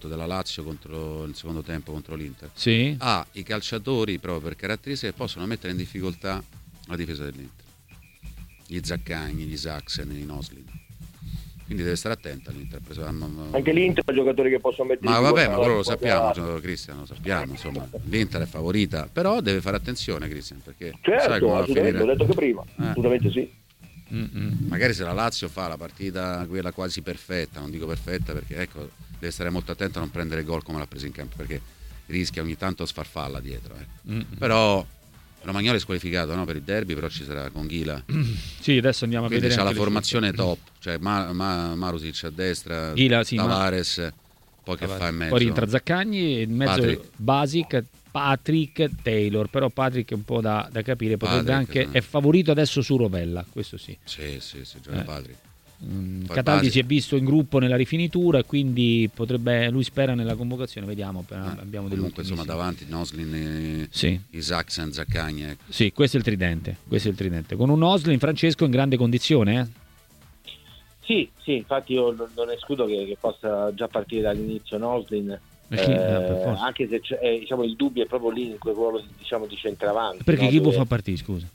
appunto della Lazio contro il secondo tempo contro l'Inter, Sì. ha i calciatori proprio per caratteristiche che possono mettere in difficoltà la difesa dell'Inter, gli Zaccagni, gli Saxen, i Noslin, quindi deve stare attenta l'Inter. Anche l'Inter ha giocatori che possono mettere ma in vabbè, difficoltà ma quello lo la sappiamo, squadra. Cristian, lo sappiamo, insomma, l'Inter è favorita, però deve fare attenzione, Cristian, perché sai Certo, come va a assolutamente, l'ho finire. detto che prima, assolutamente sì. Magari se la Lazio fa la partita quella quasi perfetta, non dico perfetta perché ecco, deve stare molto attento a non prendere gol come l'ha preso in campo, perché rischia ogni tanto sfarfalla dietro, però Romagnoli è squalificato, no, per il derby, però ci sarà Conghila. Sì, adesso andiamo a Quindi vedere c'ha la anche le formazione top, cioè Marusic a destra, Ghila, sì, Tavares, poi che fa in mezzo? Poi rientra Zaccagni, in mezzo Patrick. Patrick Taylor, però Patrick è un po' da capire, potrebbe Patrick, anche, è favorito adesso su Rovella, questo sì. Sì, gioca Patrick. Poi Cataldi Patrick. si è visto in gruppo nella rifinitura e quindi potrebbe, lui spera nella convocazione, vediamo, abbiamo delle Comunque insomma davanti Noslin e sì. Isaacsen, Zaccagni, ecco. Sì, questo è il tridente, con un Oslin, Francesco, in grande condizione, Sì, infatti io non escludo che possa già partire dall'inizio Noslin, anche se diciamo, il dubbio è proprio lì in quel ruolo di centravanti. Perché no? chi può far partire, scusa?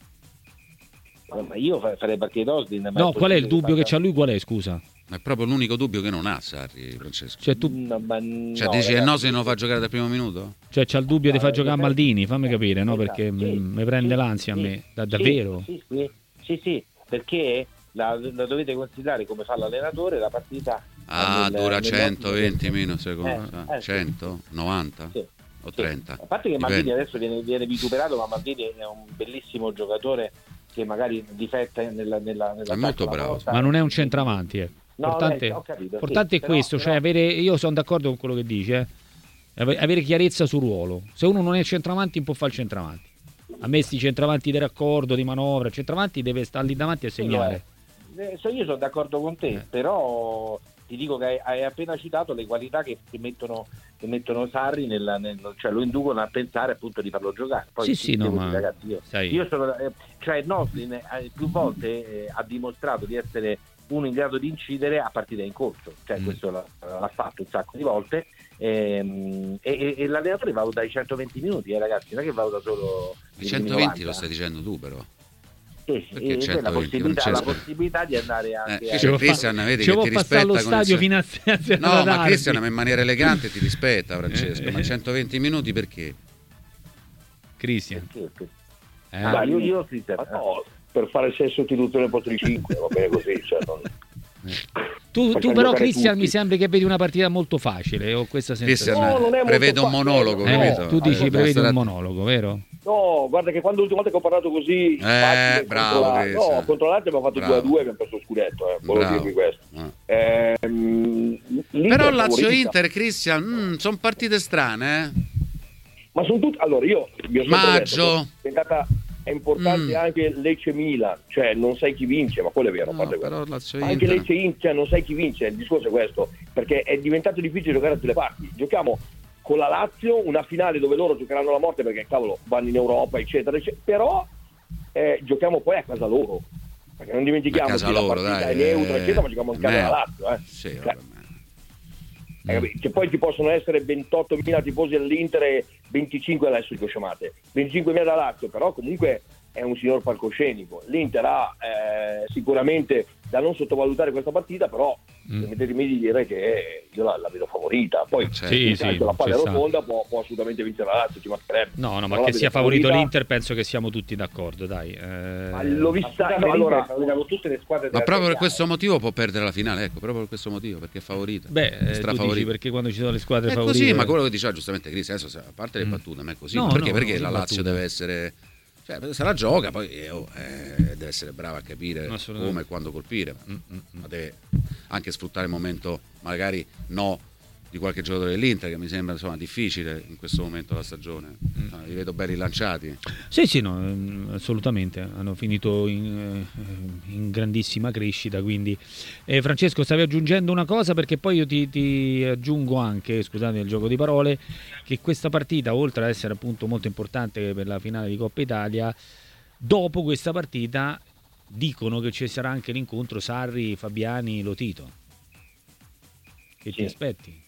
Ma io farei partire Noslin. No, qual è il dubbio che c'ha lui? Qual è, scusa? Ma è proprio l'unico dubbio che non ha Sarri, Francesco. Cioè tu no, dici che Noslin non lo fa giocare dal primo minuto? Cioè c'ha il dubbio di far giocare a Maldini, fammi capire, no? Perché mi prende l'ansia a me, davvero. Sì, perché la dovete considerare come fa l'allenatore la partita. Dura 120 minuti secondo 100, 90 o 30. A parte che Dipende. Maldini adesso viene vituperato, ma Maldini è un bellissimo giocatore che magari difetta nella è molto bravo, ma non è un centravanti, Importante, ho capito, importante è questo, però... cioè avere, io sono d'accordo con quello che dice, avere chiarezza sul ruolo. Se uno non è centravanti, non può fare il centravanti. A me sti centravanti di raccordo, di manovra, centravanti deve stare lì davanti a segnare. Io sono d'accordo con te, però ti dico che hai appena citato le qualità che mettono Sarri cioè lo inducono a pensare appunto di farlo giocare. Poi ragazzi, io sono, cioè Noslin più volte ha dimostrato di essere uno in grado di incidere a partita in corso, cioè questo l'ha fatto un sacco di volte, e l'allenatore valuta i 120 minuti, ragazzi, non è che valuta solo i 120 lo stai dicendo tu, però. E la possibilità di andare anche Cristian, vedi che ti rispetta allo stadio fino a no, ma Cristian in maniera elegante ti rispetta, Francesco. Ma 120 minuti perché? Cristian, io Cristian, per fare 6 sostituzioni posto di 5, va bene così, cioè non... Tu però Cristian mi sembra che vedi una partita molto facile, ho questa sensazione. Prevede un monologo, capito? Tu dici prevedi un monologo, vero? No, guarda che quando l'ultima volta che ho parlato così bravo, contro l'Lazio abbiamo fatto 2-2 e abbiamo perso lo scudetto, volevo dirvi questo. Però Lazio-Inter, Cristian, sono partite strane, ma sono tutte, allora io maggio è importante anche Lecce-Milan, cioè non sai chi vince, ma quello è vero, però anche Lecce-Inter, cioè non sai chi vince, il discorso è questo, perché è diventato difficile giocare a tutte le parti. Giochiamo con la Lazio una finale dove loro giocheranno la morte perché cavolo vanno in Europa eccetera, però giochiamo poi a casa loro, perché non dimentichiamo che la partita è neutra eccetera, ma giochiamo in casa della Lazio sì, che poi ci possono essere 28.000 tifosi all'Inter e 25 adesso di Cosciamate, 25.000 da Lazio, però comunque è un signor palcoscenico. L'Inter ha sicuramente da non sottovalutare questa partita, però permettetemi di dire che io la vedo favorita. Poi la palla è rotonda, può assolutamente vincere la Lazio, ci mancherebbe. No, ma che sia favorito l'Inter penso che siamo tutti d'accordo, dai. Ma l'ho vista allora con tutte le squadre, ma proprio per questo motivo può perdere la finale, ecco, proprio per questo motivo, perché è favorita. Tu dici perché quando ci sono le squadre favorite. È così, ma quello che diceva giustamente Cris, adesso a parte le battute, ma è così. Perché la Lazio deve essere, cioè, se la gioca poi deve essere brava a capire come e quando colpire, ma deve anche sfruttare il momento magari di qualche giocatore dell'Inter, che mi sembra insomma difficile in questo momento della stagione. Li vedo ben rilanciati. Sì, no, assolutamente, hanno finito in grandissima crescita, quindi Francesco, stavi aggiungendo una cosa, perché poi io ti aggiungo anche, scusate il gioco di parole, che questa partita, oltre ad essere appunto molto importante per la finale di Coppa Italia, dopo questa partita dicono che ci sarà anche l'incontro Sarri, Fabiani, Lotito. Che ti aspetti?